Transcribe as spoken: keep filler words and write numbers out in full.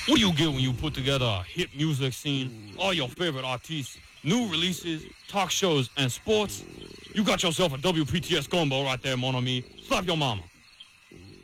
What do you get when you put together a hit music scene, all your favorite artists, new releases, talk shows, and sports? You got yourself a W P T S combo right there, mon ami. Slap your mama.